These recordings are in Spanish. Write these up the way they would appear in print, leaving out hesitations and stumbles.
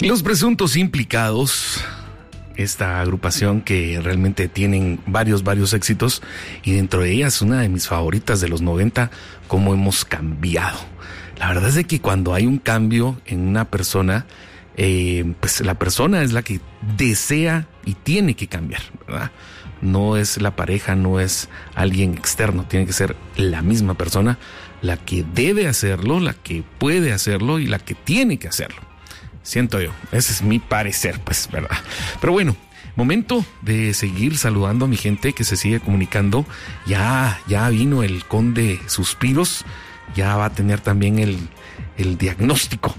Los presuntos implicados, esta agrupación que realmente tienen varios éxitos, y dentro de ellas una de mis favoritas de los 90, cómo hemos cambiado. La verdad es de que cuando hay un cambio en una persona, pues la persona es la que desea y tiene que cambiar, ¿verdad? No es la pareja, no es alguien externo, tiene que ser la misma persona la que debe hacerlo, la que puede hacerlo y la que tiene que hacerlo. Siento yo, ese es mi parecer, pues, ¿verdad? Pero bueno, momento de seguir saludando a mi gente que se sigue comunicando. Ya vino el Conde Suspiros, ya va a tener también el diagnóstico,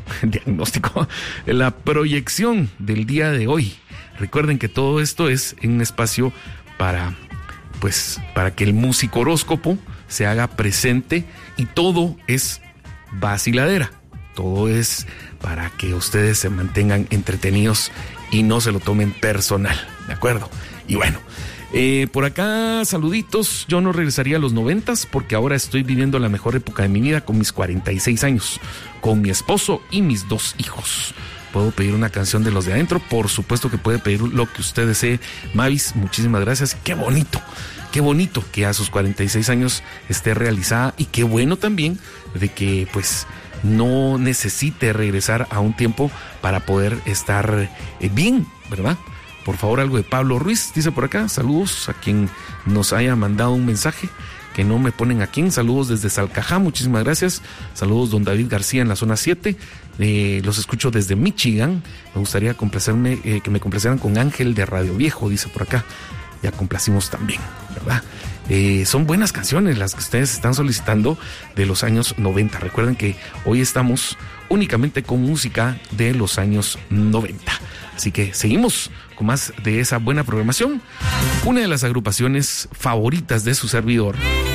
la proyección del día de hoy. Recuerden que todo esto es en un espacio para que el musicoróscopo se haga presente, y todo es vaciladera, todo es para que ustedes se mantengan entretenidos y no se lo tomen personal, ¿de acuerdo? Y bueno, por acá saluditos. Yo no regresaría a los 90s porque ahora estoy viviendo la mejor época de mi vida con mis 46 años, con mi esposo y mis 2 hijos. ¿Puedo pedir una canción de los de adentro? Por supuesto que puede pedir lo que usted desee. Mavis, muchísimas gracias. Qué bonito que a sus 46 años esté realizada, y qué bueno también de que pues no necesite regresar a un tiempo para poder estar bien, ¿verdad? Por favor, algo de Pablo Ruiz, dice por acá. Saludos a quien nos haya mandado un mensaje, que no me ponen a quién. Saludos desde Salcajá, muchísimas gracias. Saludos don David García en la zona 7. Los escucho desde Michigan. Me gustaría que me complacieran con Ángel de Radio Viejo, dice por acá. Ya complacimos también, ¿verdad? Son buenas canciones las que ustedes están solicitando de los años 90. Recuerden que hoy estamos únicamente con música de los años 90. Así que seguimos con más de esa buena programación. Una de las agrupaciones favoritas de su servidor,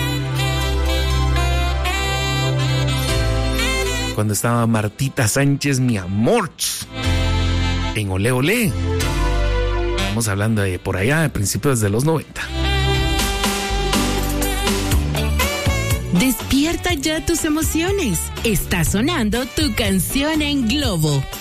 cuando estaba Martita Sánchez, mi amor, en Olé Olé. Estamos hablando de por allá, de principios de los 90. Despierta ya tus emociones. Está sonando tu canción en Globo.